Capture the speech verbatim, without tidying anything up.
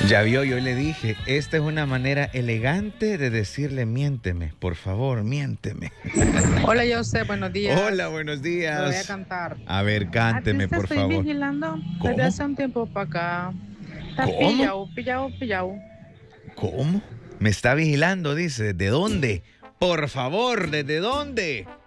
Ya vio, yo le dije, esta es una manera elegante de decirle miénteme, por favor, miénteme. Hola, José, buenos días. Hola, buenos días. Me voy a cantar. A ver, A ti cánteme, te por estoy favor. vigilando desde ¿Cómo? hace un tiempo para acá. Está ¿Cómo? pillado, pillado, pillado. ¿Cómo? Me está vigilando, dice. ¿De dónde? Por favor, ¿desde dónde?